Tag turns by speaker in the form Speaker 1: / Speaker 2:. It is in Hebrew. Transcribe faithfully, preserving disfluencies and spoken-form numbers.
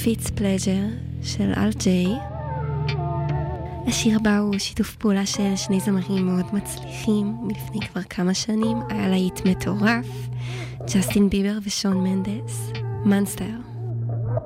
Speaker 1: פיץ פלז'ר של אל ג'יי. השיר הבא הוא שיתוף פעולה של שני זמרים מאוד מצליחים מלפני כבר כמה שנים, היה להיט מטורף, ג'סטין ביבר ושון מנדס, מנסטר.